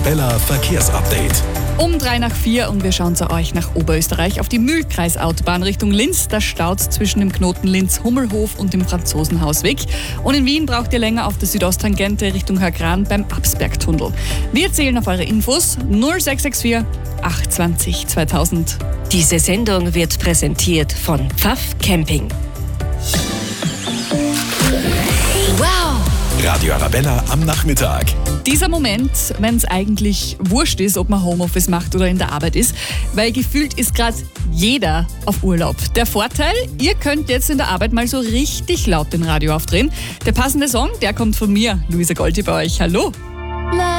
Bella Verkehrsupdate. Um 3:03 und wir schauen zu euch nach Oberösterreich auf die Mühlkreisautobahn Richtung Linz. Da staut zwischen dem Knoten Linz-Hummelhof und dem Franzosenhausweg. Und in Wien braucht ihr länger auf der Südosttangente Richtung Hörgran beim Absbergtunnel. Wir zählen auf eure Infos 0664 820 2000. Diese Sendung wird präsentiert von Pfaff Camping. Wow! Radio Arabella am Nachmittag. Dieser Moment, wenn es eigentlich wurscht ist, ob man Homeoffice macht oder in der Arbeit ist, weil gefühlt ist gerade jeder auf Urlaub. Der Vorteil, ihr könnt jetzt in der Arbeit mal so richtig laut den Radio aufdrehen. Der passende Song, der kommt von mir, Luisa Goldi, bei euch. Hallo!